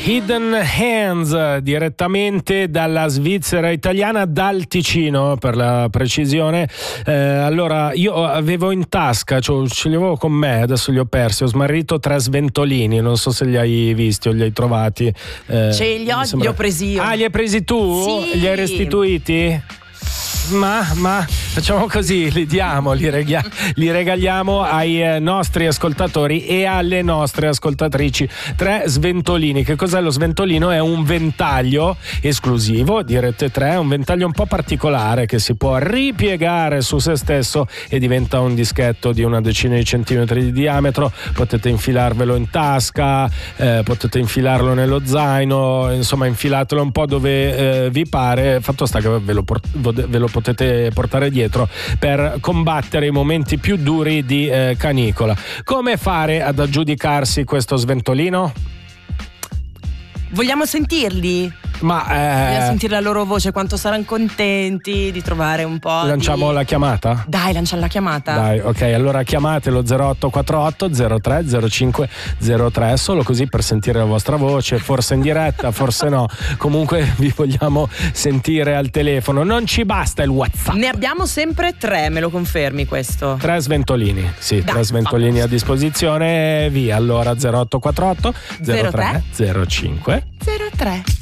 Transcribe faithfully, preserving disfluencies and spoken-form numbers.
Hidden Hands, direttamente dalla Svizzera italiana, dal Ticino per la precisione. Eh, allora, io avevo in tasca, cioè, ce li avevo con me, adesso li ho persi, ho smarrito tre sventolini, non so se li hai visti o li hai trovati. Eh, Ce li ho, sembra... li ho presi io. Ah, li hai presi tu? Sì. Li hai restituiti? Ma, ma facciamo così, li diamo, li, regia, li regaliamo ai eh, nostri ascoltatori e alle nostre ascoltatrici. Tre sventolini. Che cos'è lo sventolino? È un ventaglio esclusivo di Rete tre, un ventaglio un po' particolare che si può ripiegare su se stesso e diventa un dischetto di una decina di centimetri di diametro. Potete infilarvelo in tasca, eh, potete infilarlo nello zaino, insomma infilatelo un po' dove eh, vi pare. Fatto sta che ve lo, port- ve lo potete portare dietro per combattere i momenti più duri di eh, canicola. Come fare ad aggiudicarsi questo sventolino? Vogliamo sentirli? Ma eh, Vogliamo sentire la loro voce, quanto saranno contenti di trovare un po'. Lanciamo di... la chiamata? Dai, lanciamo la chiamata. Dai, ok, allora chiamatelo zero otto quattro otto zero tre zero cinque zero tre, solo così per sentire la vostra voce, forse in diretta, forse no. Comunque vi vogliamo sentire al telefono. Non ci basta il WhatsApp. Ne abbiamo sempre tre, me lo confermi questo? Tre sventolini, sì, Dai, tre sventolini a disposizione. Via, allora zero otto quattro otto zero tre zero cinque zero tre